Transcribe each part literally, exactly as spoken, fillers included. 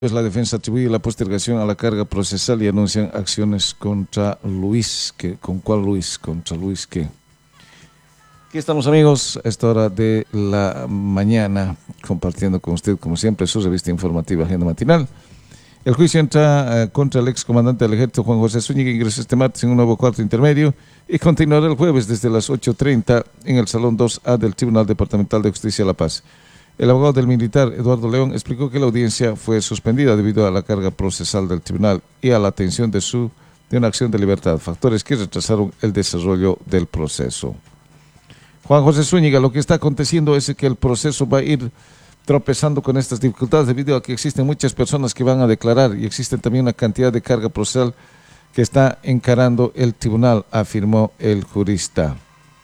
Pues la defensa atribuye la postergación a la carga procesal y anuncian acciones contra Luis. ¿Qué? ¿Con cuál Luis? ¿Contra Luis qué? Aquí estamos, amigos, a esta hora de la mañana, compartiendo con usted, como siempre, su revista informativa Agenda Matinal. El juicio entra uh, contra el excomandante del ejército Juan José Zúñiga, ingresó este martes en un nuevo cuarto intermedio y continuará el jueves desde las ocho treinta en el Salón dos A del Tribunal Departamental de Justicia de La Paz. El abogado del militar, Eduardo León, explicó que la audiencia fue suspendida debido a la carga procesal del tribunal y a la atención de, su, de una acción de libertad, factores que retrasaron el desarrollo del proceso. Juan José Zúñiga, lo que está aconteciendo es que el proceso va a ir tropezando con estas dificultades debido a que existen muchas personas que van a declarar y existe también una cantidad de carga procesal que está encarando el tribunal, afirmó el jurista.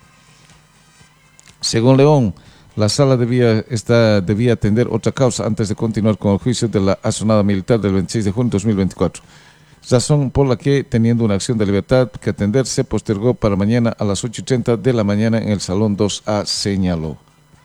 Según León, la sala debía, esta, debía atender otra causa antes de continuar con el juicio de la asonada militar del veintiséis de junio de dos mil veinticuatro. Razón por la que, teniendo una acción de libertad que atender, se postergó para mañana a las ocho y treinta de la mañana en el Salón dos A, señaló.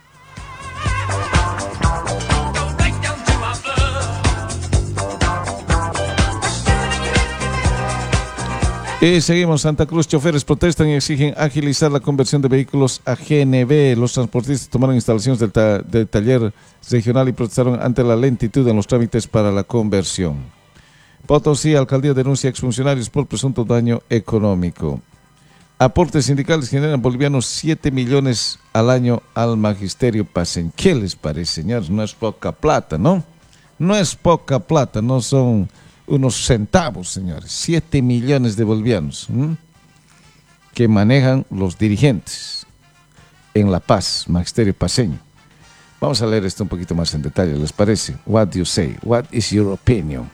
Y seguimos. Santa Cruz, choferes protestan y exigen agilizar la conversión de vehículos a G N V. Los transportistas tomaron instalaciones del, ta del taller regional y protestaron ante la lentitud en los trámites para la conversión. Potosí, alcaldía denuncia a exfuncionarios por presunto daño económico. Aportes sindicales generan bolivianos siete millones al año al magisterio paseño. ¿Qué les parece, señores? No es poca plata, ¿no? No es poca plata, no son unos centavos, señores. siete millones de bolivianos ¿m? que manejan los dirigentes en La Paz, magisterio paseño. Vamos a leer esto un poquito más en detalle, ¿les parece? What do you say? What is your opinion?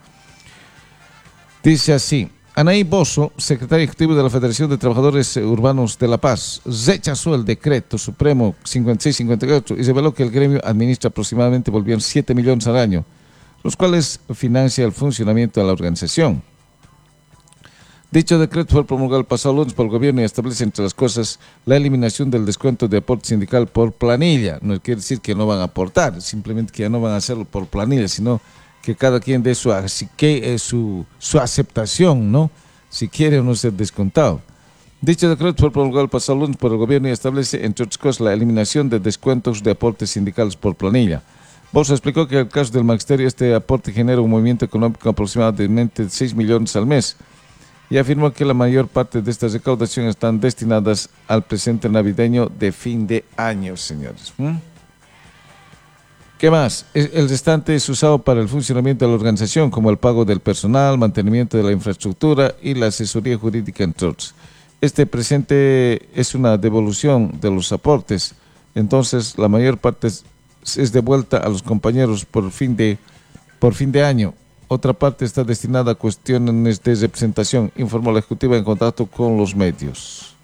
Dice así: Anaí Bozo, secretario ejecutivo de la Federación de Trabajadores Urbanos de La Paz, rechazó el decreto supremo cincuenta y seis cincuenta y ocho y reveló que el gremio administra aproximadamente bolivianos siete millones al año, los cuales financia el funcionamiento de la organización. Dicho decreto fue promulgado el pasado lunes por el gobierno y establece, entre las cosas, la eliminación del descuento de aporte sindical por planilla. No quiere decir que no van a aportar, simplemente que ya no van a hacerlo por planilla, sino que cada quien dé su, así que, eh, su, su aceptación, ¿no? Si quiere o no ser descontado. Dicho decreto fue promulgado el pasado lunes por el gobierno y establece, entre otras cosas, la eliminación de descuentos de aportes sindicales por planilla. Bozo explicó que en el caso del magisterio este aporte genera un movimiento económico aproximadamente de seis millones al mes y afirmó que la mayor parte de estas recaudaciones están destinadas al presente navideño de fin de año, señores. ¿Mm? ¿Qué más? El restante es usado para el funcionamiento de la organización, como el pago del personal, mantenimiento de la infraestructura y la asesoría jurídica, entre otros. Este presente es una devolución de los aportes, entonces la mayor parte es es de vuelta a los compañeros por fin de, por fin de año. Otra parte está destinada a cuestiones de representación, informó la ejecutiva en contacto con los medios.